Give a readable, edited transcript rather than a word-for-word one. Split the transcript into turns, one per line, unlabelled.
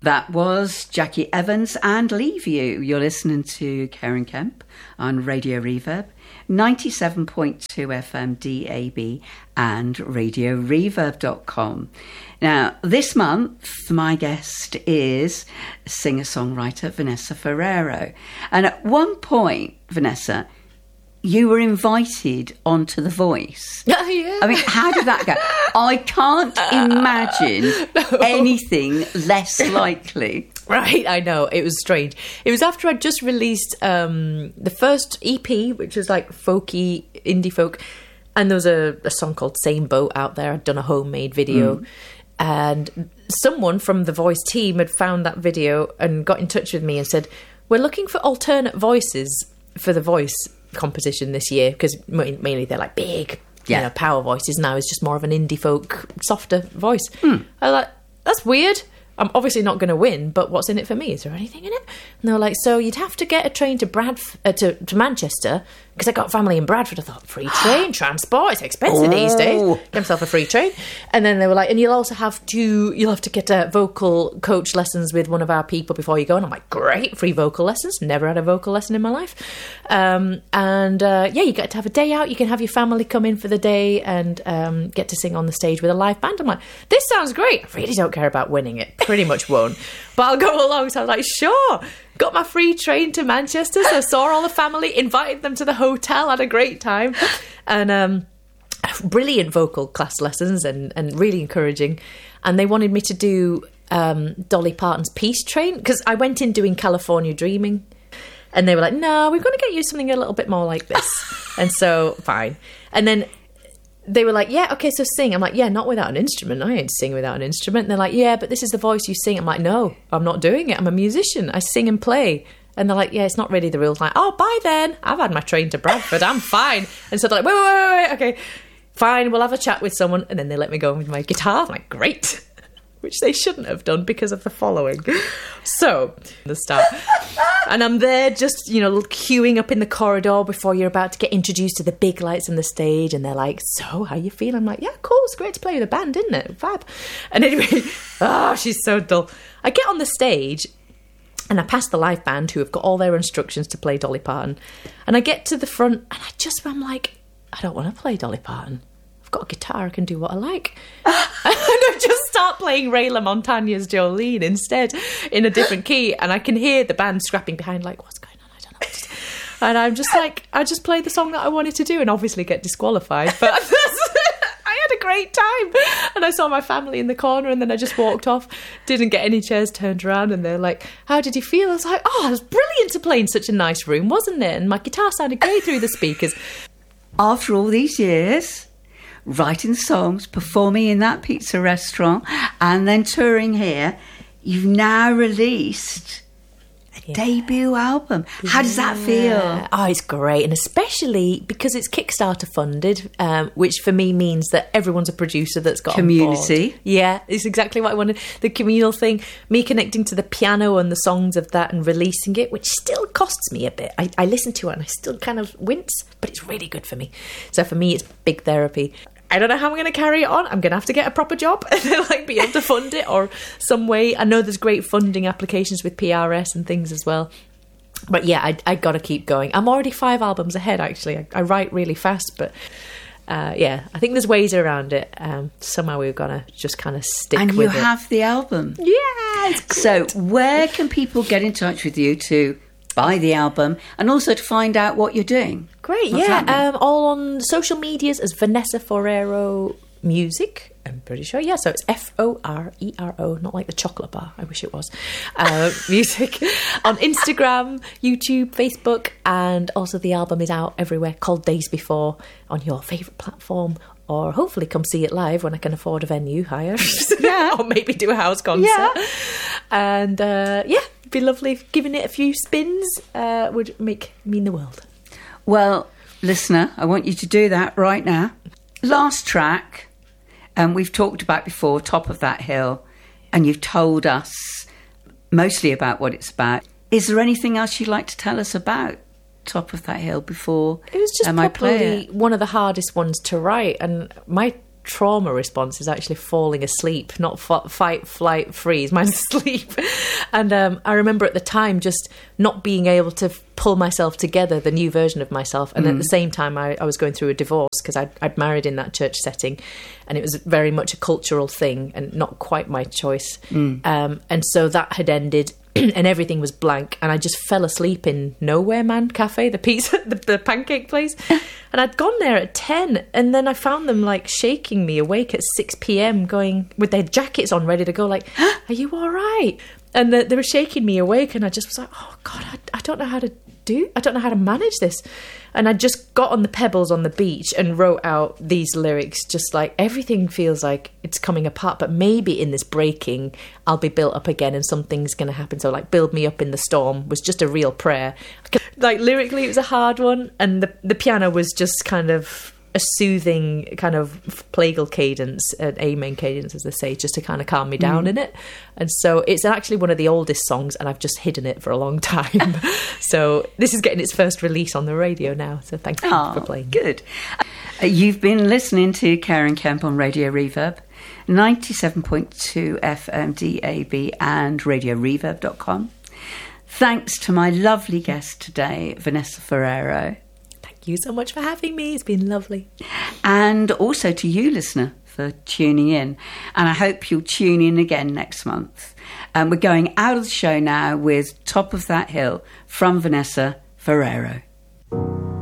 That was Jackie Evans and Leave You. You're listening to Karen Kemp on Radio Reverb, 97.2 FM DAB and RadioReverb.com. Now, this month, my guest is singer-songwriter Vanessa Ferrero. And at one point, Vanessa, you were invited onto The Voice.
Oh, yeah.
I mean, how did that go? I can't imagine anything less likely.
Right, I know. It was strange. It was after I'd just released the first EP, which was like folky, indie folk, and there was a song called Same Boat out there. I'd done a homemade video, and someone from The Voice team had found that video and got in touch with me and said, we're looking for alternate voices for The Voice competition this year, because mainly they're like big, you know, power voices. Now it's just more of an indie folk, softer voice. I was like, that's weird. I'm obviously not going to win, but what's in it for me? Is there anything in it? And they were like, so you'd have to get a train to to Manchester, because I got family in Bradford. I thought, free train, transport, it's expensive these days. Get myself a free train. And then they were like, and you'll have to get vocal coach lessons with one of our people before you go. And I'm like, great, free vocal lessons. Never had a vocal lesson in my life. You get to have a day out. You can have your family come in for the day and get to sing on the stage with a live band. I'm like, this sounds great. I really don't care about winning it. Pretty much won't. But I'll go along. So I was like, sure. Got my free train to Manchester, so saw all the family, invited them to the hotel, had a great time. And brilliant vocal class lessons and really encouraging. And they wanted me to do Dolly Parton's Peace Train, because I went in doing California Dreaming. And they were like, no, we're going to get you something a little bit more like this. And so, fine. And then they were like, yeah, okay, so sing. I'm like, yeah, not without an instrument. I ain't sing without an instrument. And they're like, yeah, but this is the voice you sing. I'm like, no, I'm not doing it. I'm a musician. I sing and play. And they're like, yeah, it's not really the rules. I'm like, oh, bye then. I've had my train to Bradford. I'm fine. And so they're like, wait, okay, fine, we'll have a chat with someone. And then they let me go with my guitar. I'm like, great. Which they shouldn't have done because of the following. So, the start. And I'm there just, queuing up in the corridor before you're about to get introduced to the big lights on the stage. And they're like, so, how you feel? I'm like, yeah, cool. It's great to play with a band, isn't it? Fab. And anyway, she's so dull. I get on the stage and I pass the live band who have got all their instructions to play Dolly Parton. And I get to the front and I'm like, I don't want to play Dolly Parton. Got a guitar, I can do what I like. And I just start playing Ray LaMontagne's Jolene instead in a different key, and I can hear the band scrapping behind like, what's going on? I don't know what to do. And I'm just like, I just played the song that I wanted to do and obviously get disqualified, but I had a great time. And I saw my family in the corner and then I just walked off, didn't get any chairs turned around, and they're like, how did you feel? I was like, it was brilliant to play in such a nice room, wasn't it? And my guitar sounded great through the speakers.
After all these years, writing songs, performing in that pizza restaurant, and then touring here, you've now released a debut album. How does that feel?
Oh, it's great. And especially because it's Kickstarter funded, which for me means that everyone's a producer that's got
community.
On board. Yeah, it's exactly what I wanted. The communal thing, me connecting to the piano and the songs of that and releasing it, which still costs me a bit. I listen to it and I still kind of wince, but it's really good for me. So for me, it's big therapy. I don't know how I'm going to carry it on. I'm going to have to get a proper job and be able to fund it or some way. I know there's great funding applications with PRS and things as well. But yeah, I got to keep going. I'm already 5 albums ahead, actually. I write really fast, but I think there's ways around it. Somehow we're going to just kind of stick with it.
And you have the album.
Yeah, it's great.
So where can people get in touch with you to buy the album and also to find out what you're doing?
Great, all on social medias as Vanessa Ferrero Music, I'm pretty sure. Yeah, so it's Forero, not like the chocolate bar. I wish it was. Music on Instagram, YouTube, Facebook, and also the album is out everywhere, called Days Before, on your favourite platform. Or hopefully come see it live when I can afford a venue hire.
Yeah.
Or maybe do a house concert. Yeah. And it'd be lovely. Giving it a few spins would mean the world.
Well, listener, I want you to do that right now. Last track, and we've talked about before, Top of That Hill, and you've told us mostly about what it's about. Is there anything else you'd like to tell us about Top of That Hill before
it was just probably one of the hardest ones to write, and my trauma response is actually falling asleep, not fight, flight, freeze. Mine's sleep. And I remember at the time just not being able to pull myself together, the new version of myself. And at the same time, I was going through a divorce because I'd married in that church setting, and it was very much a cultural thing and not quite my choice. And so that had ended. And everything was blank, and I just fell asleep in Nowhere Man Cafe, the pizza, the pancake place. And I'd gone there at 10, and then I found them like shaking me awake at 6 p.m, going with their jackets on, ready to go. Like, "Are you all right?" And they were shaking me awake, and I just was like, "Oh God, I don't know how to manage this." And I just got on the pebbles on the beach and wrote out these lyrics, just like, everything feels like it's coming apart, but maybe in this breaking, I'll be built up again and something's going to happen. So like, build me up in the storm was just a real prayer. Like, lyrically, it was a hard one. And the piano was just kind of a soothing kind of plagal cadence, an amen cadence, as they say, just to kind of calm me down in it. And so it's actually one of the oldest songs, and I've just hidden it for a long time. So this is getting its first release on the radio now. So thank you for playing.
Good. You've been listening to Karen Kemp on Radio Reverb, 97.2 FM DAB and radioreverb.com. Thanks to my lovely guest today, Vanessa Ferrero.
Thank you so much for having me. It's been lovely.
And also to you, listener, for tuning in. And I hope you'll tune in again next month. And we're going out of the show now with Top of That Hill from Vanessa Ferrero.